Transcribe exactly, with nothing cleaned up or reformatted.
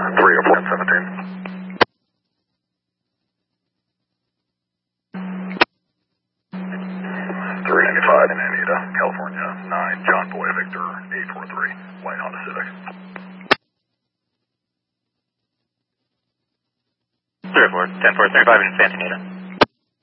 three oh four seventeen. three ninety-five in Anita, California, nine John Boy Victor, eight four three, white Honda Civic. three oh four, ten four thirty-five in Santa Anita.